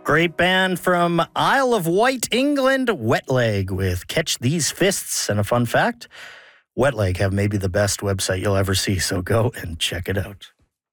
Great band from Isle of Wight, England, Wet Leg with Catch These Fists. And a fun fact, Wet Leg have maybe the best website you'll ever see, so go and check it out.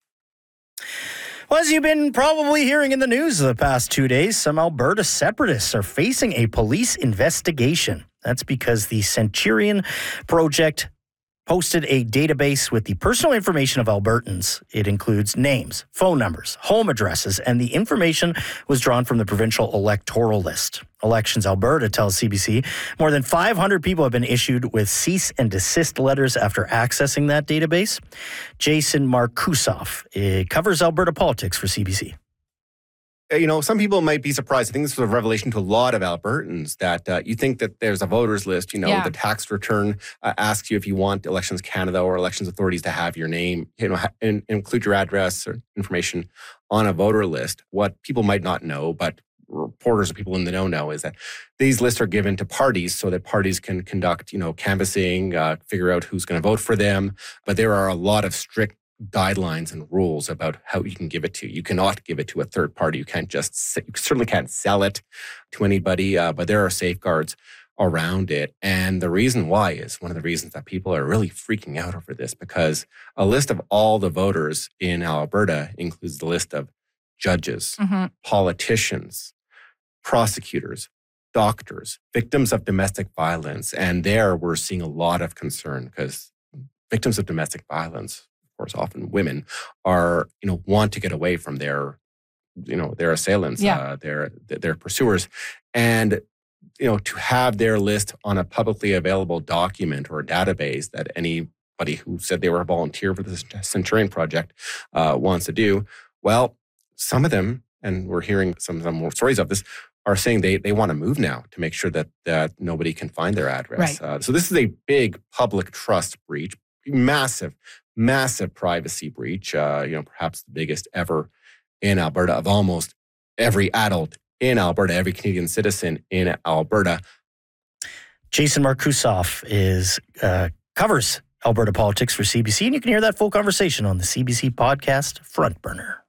Well, as you've been probably hearing in the news the past 2 days, some Alberta separatists are facing a police investigation. That's because the Centurion Project posted a database with the personal information of Albertans. It includes names, phone numbers, home addresses, and the information was drawn from the provincial electoral list. Elections Alberta tells CBC more than 500 people have been issued with cease and desist letters after accessing that database. Jason Markusoff covers Alberta politics for CBC. Some people might be surprised. I think this was a revelation to a lot of Albertans that you think that there's a voters list. The tax return asks you if you want Elections Canada or elections authorities to have your name, and include your address or information on a voter list. What people might not know, but reporters or people in the know is that these lists are given to parties so that parties can conduct, canvassing, figure out who's going to vote for them. But there are a lot of strict guidelines and rules about how you can give it to. You cannot give it to a third party. You certainly can't sell it to anybody, but there are safeguards around it. And the reason why is one of the reasons that people are really freaking out over this, because a list of all the voters in Alberta includes the list of judges, politicians, prosecutors, doctors, victims of domestic violence. And there we're seeing a lot of concern because victims of domestic violence, often women, are want to get away from their assailants, their pursuers, and to have their list on a publicly available document or a database that anybody who said they were a volunteer for the Centurion Project wants to do. Well, some of them, and we're hearing some more stories of this, are saying they want to move now to make sure that nobody can find their address. Right. So this is a big public trust breach, massive privacy breach, perhaps the biggest ever in Alberta of almost every adult in Alberta, every Canadian citizen in Alberta. Jason Markusoff covers Alberta politics for CBC, and you can hear that full conversation on the CBC podcast Front Burner.